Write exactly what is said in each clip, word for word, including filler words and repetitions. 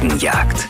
Entenjagd.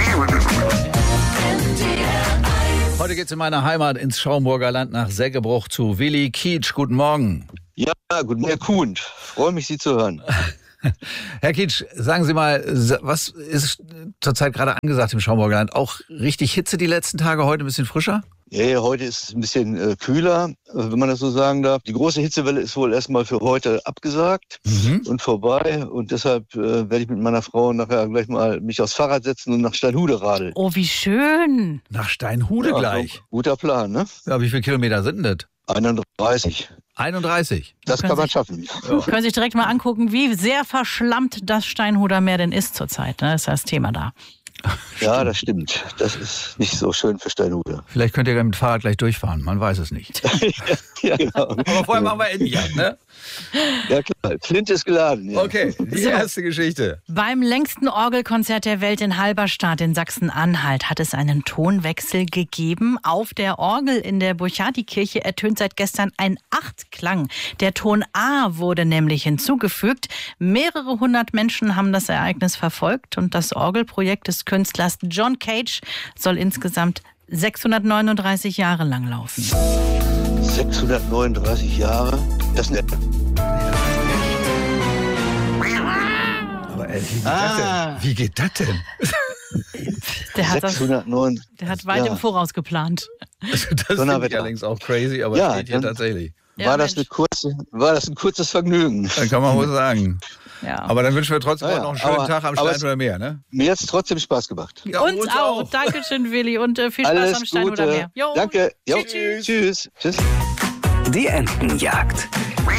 Heute geht's in meiner Heimat ins Schaumburger Land nach Seggebruch zu Willi Kietsch. Guten Morgen. Ja, guten Morgen, Herr Kuhn. Freue mich, Sie zu hören. Herr Kietsch, sagen Sie mal, was ist zurzeit gerade angesagt im Schaumburger Land? Auch richtig Hitze die letzten Tage, heute ein bisschen frischer? Ja, heute ist es ein bisschen äh, kühler, wenn man das so sagen darf. Die große Hitzewelle ist wohl erstmal für heute abgesagt mhm. und vorbei. Und deshalb äh, werde ich mit meiner Frau nachher gleich mal mich aufs Fahrrad setzen und nach Steinhude radeln. Oh, wie schön. Nach Steinhude ja, gleich? Guter Plan, ne? Ja, wie viele Kilometer sind denn das? einunddreißig. einunddreißig? Das kann man schaffen. Ja. Können sich direkt mal angucken, wie sehr verschlammt das Steinhuder Meer denn ist zurzeit. Ne? Das ist das Thema da. Ja, das stimmt. Das ist nicht so schön für Steinhude. Vielleicht könnt ihr mit dem Fahrrad gleich durchfahren, man weiß es nicht. ja, genau. Aber vorher machen wir Entenjagd, ne? Ja klar, Flinte ist geladen. Ja. Okay, die erste Geschichte. Beim längsten Orgelkonzert der Welt in Halberstadt in Sachsen-Anhalt hat es einen Tonwechsel gegeben. Auf der Orgel in der Burchardikirche ertönt seit gestern ein Achtklang. Der Ton A wurde nämlich hinzugefügt. Mehrere hundert Menschen haben das Ereignis verfolgt und das Orgelprojekt des Künstlers John Cage soll insgesamt sechshundertneununddreißig Jahre lang laufen. sechshundertneununddreißig Jahre? Das ist eine... Aber ey, wie geht ah. das denn? Wie geht das denn? Der hat, das, sechshundertneun, der hat weit ja. im Voraus geplant. Also das finde ich allerdings auch crazy, aber ja, steht hier tatsächlich. War, ja, das eine kurze, war das ein kurzes Vergnügen? Dann kann man wohl sagen. Ja. Aber dann wünschen wir trotzdem ja, noch einen schönen aber, Tag am Steinhuder Meer, ne? Mir hat es trotzdem Spaß gemacht. Ja, uns, uns auch. auch. Dankeschön, Willi. Und äh, viel Spaß Alles am Steinhuder Meer. Danke. Jo. Tschüss. Tschüss. Tschüss. Die Entenjagd.